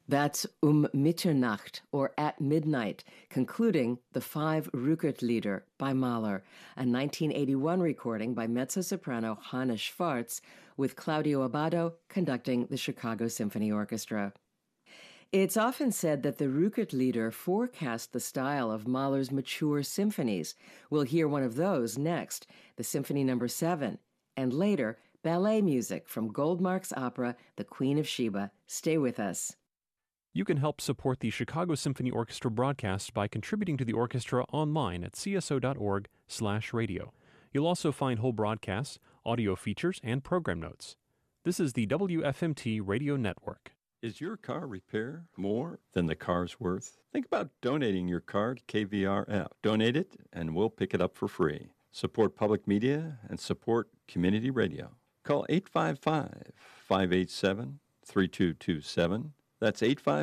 That's Mitternacht, or At Midnight, concluding the 5 Rückert-Lieder by Mahler, a 1981 recording by mezzo-soprano Hanne Schwarz, with Claudio Abbado conducting the Chicago Symphony Orchestra. It's often said that the Rückert-Lieder forecast the style of Mahler's mature symphonies. We'll hear one of those next, the Symphony No. 7, and later, ballet music from Goldmark's opera, The Queen of Sheba. Stay with us. You can help support the Chicago Symphony Orchestra broadcast by contributing to the orchestra online at cso.org/radio. You'll also find whole broadcasts, audio features, and program notes. This is the WFMT Radio Network. Is your car repair more than the car's worth? Think about donating your car to KVRF. Donate it, and we'll pick it up for free. Support public media and support community radio. Call 855-587-3227. That's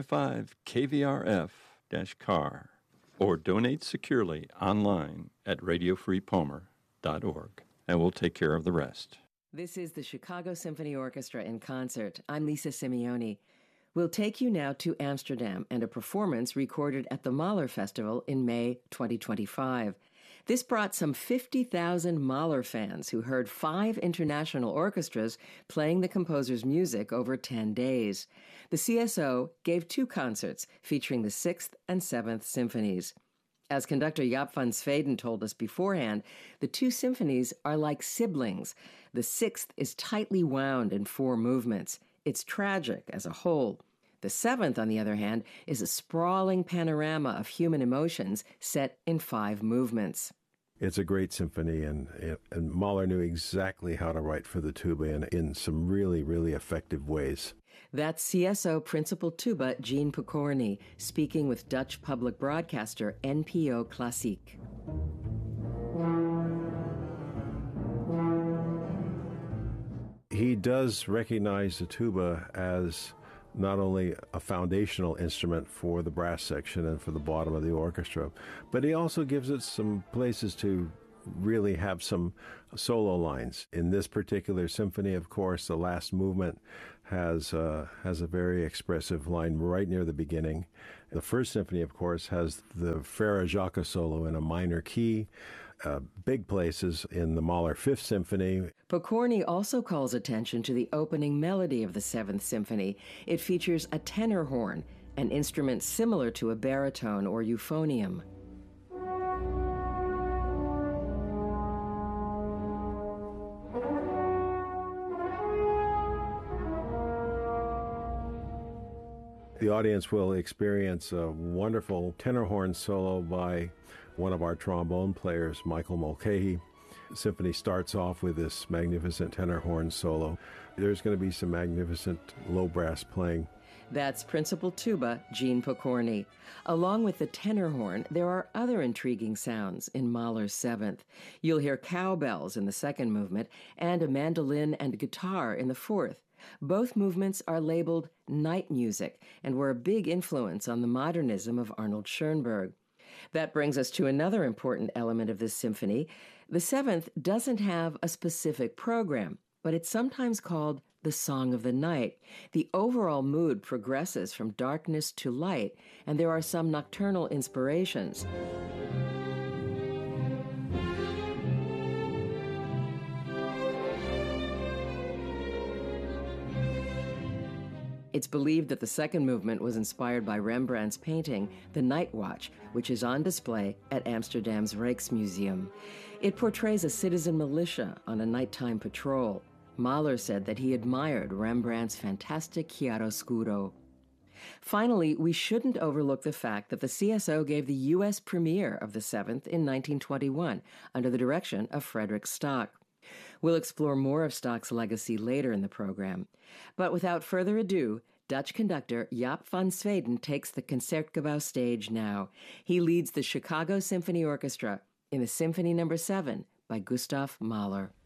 855-KVRF-CAR. Or donate securely online at radiofreepalmer.org. And we'll take care of the rest. This is the Chicago Symphony Orchestra in concert. I'm Lisa Simeoni. We'll take you now to Amsterdam and a performance recorded at the Mahler Festival in May 2025. This brought some 50,000 Mahler fans who heard 5 international orchestras playing the composer's music over 10 days. The CSO gave 2 concerts featuring the 6th and 7th symphonies. As conductor Jaap van Zweden told us beforehand, the 2 symphonies are like siblings. The 6th is tightly wound in 4 movements. It's tragic as a whole. The 7th, on the other hand, is a sprawling panorama of human emotions set in 5 movements. It's a great symphony, and Mahler knew exactly how to write for the tuba in some really, really effective ways. That's CSO Principal Tuba Jean Pokorny speaking with Dutch public broadcaster NPO Klassiek. He does recognize the tuba as not only a foundational instrument for the brass section and for the bottom of the orchestra, but he also gives it some places to really have some solo lines. In this particular symphony, of course, the last movement has a very expressive line right near the beginning. The first symphony, of course, has the Frere Jacques solo in a minor key. Big places in the Mahler Fifth Symphony. Pokorny also calls attention to the opening melody of the Seventh Symphony. It features a tenor horn, an instrument similar to a baritone or euphonium. The audience will experience a wonderful tenor horn solo by one of our trombone players, Michael Mulcahy. The symphony starts off with this magnificent tenor horn solo. There's going to be some magnificent low brass playing. That's Principal Tuba Jean Pokorny. Along with the tenor horn, there are other intriguing sounds in Mahler's Seventh. You'll hear cowbells in the second movement and a mandolin and guitar in the fourth. Both movements are labeled night music and were a big influence on the modernism of Arnold Schoenberg. That brings us to another important element of this symphony. The Seventh doesn't have a specific program, but it's sometimes called the Song of the Night. The overall mood progresses from darkness to light, and there are some nocturnal inspirations. It's believed that the second movement was inspired by Rembrandt's painting, The Night Watch, which is on display at Amsterdam's Rijksmuseum. It portrays a citizen militia on a nighttime patrol. Mahler said that he admired Rembrandt's fantastic chiaroscuro. Finally, we shouldn't overlook the fact that the CSO gave the U.S. premiere of the Seventh in 1921 under the direction of Frederick Stock. We'll explore more of Stock's legacy later in the program. But without further ado, Dutch conductor Jaap van Zweden takes the Concertgebouw stage now. He leads the Chicago Symphony Orchestra in the Symphony No. 7 by Gustav Mahler.